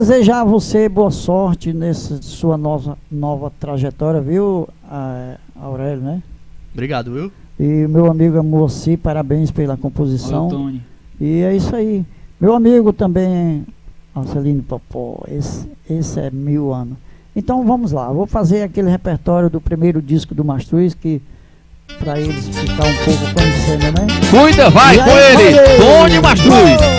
Desejar a você boa sorte nessa sua nova trajetória, viu, Aurélio, né? Obrigado, viu? E meu amigo Moacir, parabéns pela composição. Olha o Tony. E é isso aí. Meu amigo também, Marcelino Popó, esse é 1000 anos. Então vamos lá, vou fazer aquele repertório do primeiro disco do Mastruz, que para eles ficar um pouco conhecendo, né? Cuida, vai E com aí, ele, vai! Tony Mastruz.